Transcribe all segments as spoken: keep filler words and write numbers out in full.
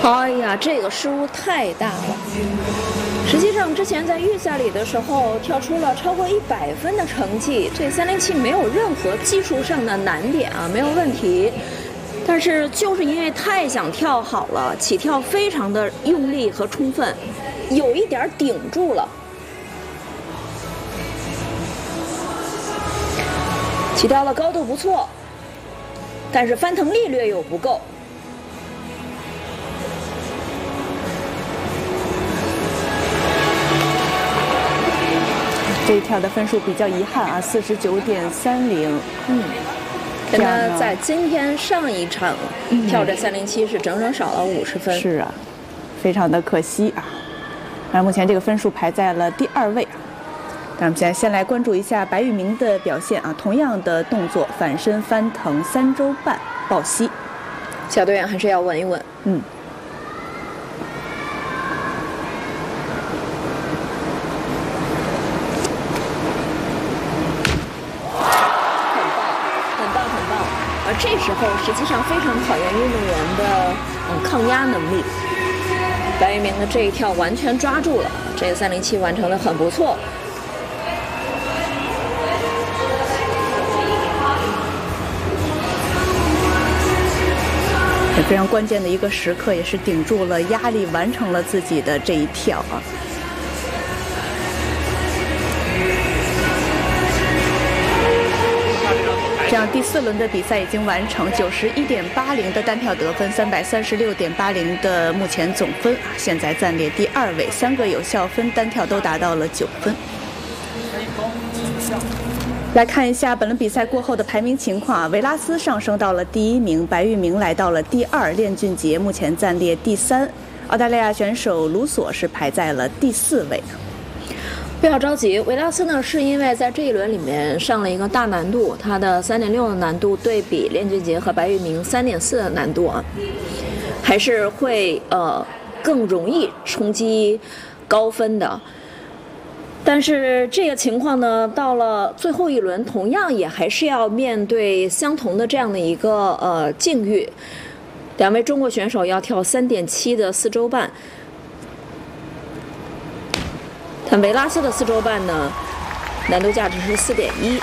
哎呀，这个失误太大了。实际上，之前在预赛里的时候跳出了超过一百分的成绩，这三零七没有任何技术上的难点啊，没有问题。但是就是因为太想跳好了，起跳非常的用力和充分，有一点顶住了。起跳的高度不错，但是翻腾力略有不够。 这一跳的分数比较遗憾啊，四十九点三零。嗯， 跟他在今天上一场跳这三零七是整整少了五十分。 是啊，非常的可惜啊。那目前这个分数排在了第二位啊。那我们现在先来关注一下白玉明的表现啊，同样的动作反身翻腾三周半抱膝， 小队员还是要稳一稳。 嗯。 这时候实际上非常考验运动员的嗯抗压能力。白玉明的这一跳完全抓住了，这个三零七完成的很不错。 也非常关键的一个时刻，也是顶住了压力，完成了自己的这一跳啊。这样第四轮的比赛已经完成，九十一点八零的单跳得分，三百三十六点八零的目前总分啊，现在暂列第二位，三个有效分单跳都达到了九分。来看一下本轮比赛过后的排名情况啊，维拉斯上升到了第一名，白玉明来到了第二，练俊杰目前暂列第三，澳大利亚选手卢索是排在了第四位。 不要着急，维拉斯呢是因为在这一轮里面上了一个大难度，他的三点六的难度对比练俊杰和白玉明三点四的难度啊，还是会呃更容易冲击高分的。但是这个情况呢，到了最后一轮，同样也还是要面对相同的这样的一个呃境遇。两位中国选手要跳三点七的四周半。但维拉斯的四周半呢，难度价值是四点一。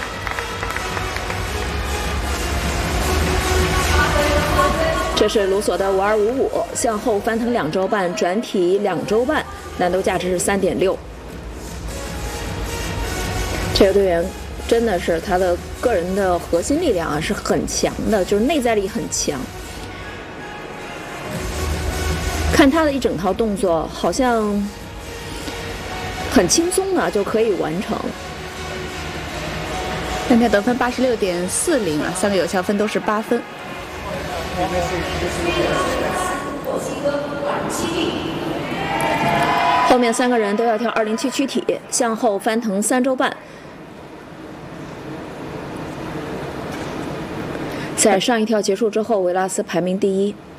这是卢索的五二五五，向后翻腾两周半，转体两周半，难度价值是三点六。这个队员真的是他的个人的核心力量啊是很强的，就是内在力很强。看他的一整套动作，好像很轻松的就可以完成。 单跳得分八十六点四零啊，三个有效分都是八分。 后面三个人都要跳二零七躯体，向后翻腾三周半。在上一跳结束之后，维拉斯排名第一。